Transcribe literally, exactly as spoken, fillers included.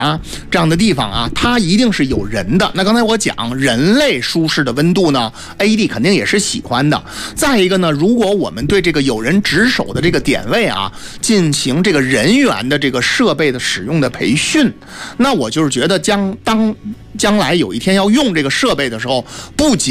啊这样的地方啊，它一定是有人的。那刚才我讲人类舒适的温度呢 ，A E D 肯定也是喜欢的。再一个呢，如果我们对这个有人值守的这个点位啊，进行这个人员的这个设备的使用的培训，那我就是觉得将当将来有一天要用这个设备的时候，不仅